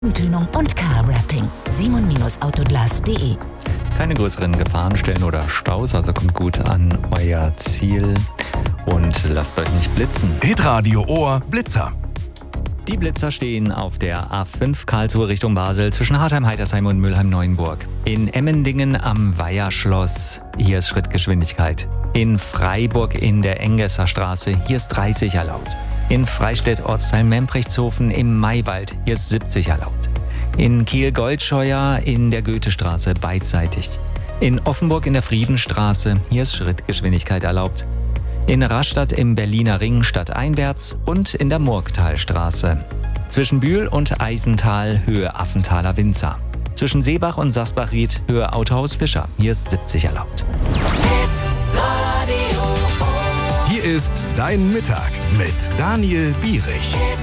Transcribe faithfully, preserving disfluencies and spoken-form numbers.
Tönung und Car-Wrapping. simon-autoglas punkt de. Keine größeren Gefahrenstellen oder Staus, also kommt gut an euer Ziel und lasst euch nicht blitzen. Hitradio Ohr Blitzer. Die Blitzer stehen auf der A fünf Karlsruhe Richtung Basel zwischen Hartheim, Heitersheim und Mülheim-Neuenburg. In Emmendingen am Weiherschloss, hier ist Schrittgeschwindigkeit. In Freiburg in der Engesser Straße, hier ist dreißig erlaubt. In Freistädt Ortsteil Memprechtshofen im Maywald, hier ist siebzig erlaubt. In Kiel-Goldscheuer in der Goethestraße beidseitig. In Offenburg in der Friedenstraße, hier ist Schrittgeschwindigkeit erlaubt. In Rastatt im Berliner Ring stadteinwärts und in der Murgtalstraße. Zwischen Bühl und Eisental Höhe Affenthaler Winzer. Zwischen Seebach und Sasbachried Höhe Autohaus Fischer, hier ist siebzig erlaubt. Hier ist Dein Mittag mit Daniel Bierich.